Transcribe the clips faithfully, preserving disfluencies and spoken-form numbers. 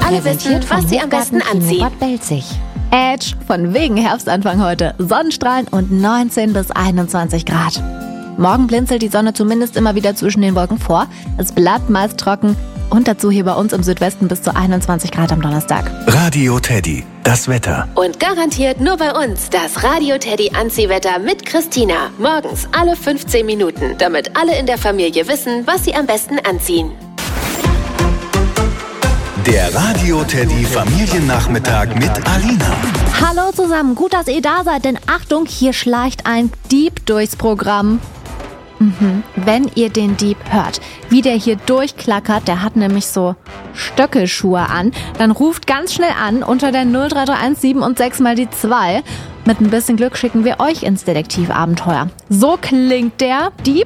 alle wissen, was sie am besten anziehen. Bad Belzig. Edge, von wegen Herbstanfang heute. Sonnenstrahlen und neunzehn bis einundzwanzig Grad. Morgen blinzelt die Sonne zumindest immer wieder zwischen den Wolken vor. Es bleibt meist trocken und dazu hier bei uns im Südwesten bis zu einundzwanzig Grad am Donnerstag. Radio Teddy, das Wetter. Und garantiert nur bei uns das Radio Teddy Anziehwetter mit Christina. Morgens alle fünfzehn Minuten, damit alle in der Familie wissen, was sie am besten anziehen. Der Radio Teddy Familiennachmittag mit Alina. Hallo zusammen, gut, dass ihr da seid, denn Achtung, hier schleicht ein Dieb durchs Programm. Mhm. Wenn ihr den Dieb hört, wie der hier durchklackert, der hat nämlich so Stöckelschuhe an, dann ruft ganz schnell an unter der null drei drei eins sieben und sechs mal die zwei. Mit ein bisschen Glück schicken wir euch ins Detektivabenteuer. So klingt der Dieb.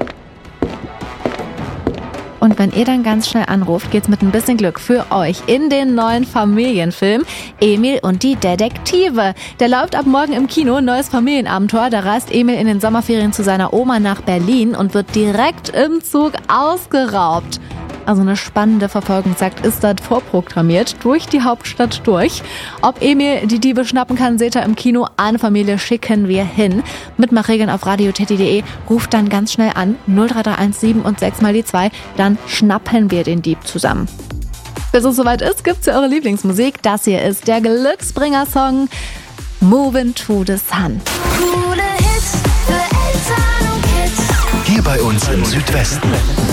Und wenn ihr dann ganz schnell anruft, geht's mit ein bisschen Glück für euch in den neuen Familienfilm Emil und die Detektive. Der läuft ab morgen im Kino, neues Familienabenteuer. Da reist Emil in den Sommerferien zu seiner Oma nach Berlin und wird direkt im Zug ausgeraubt. Also eine spannende Verfolgungsjagd ist dort vorprogrammiert, durch die Hauptstadt durch. Ob Emil die Diebe schnappen kann, seht ihr im Kino. Eine Familie schicken wir hin. Mitmachregeln auf radioteddy punkt de. Ruft dann ganz schnell an, null drei drei eins sieben und sechs mal die zwei. Dann schnappen wir den Dieb zusammen. Bis es soweit ist, gibt's ja eure Lieblingsmusik. Das hier ist der Glücksbringer-Song Movin' to the Sun. Coole Hits für Eltern und Kids. Hier bei uns im Südwesten.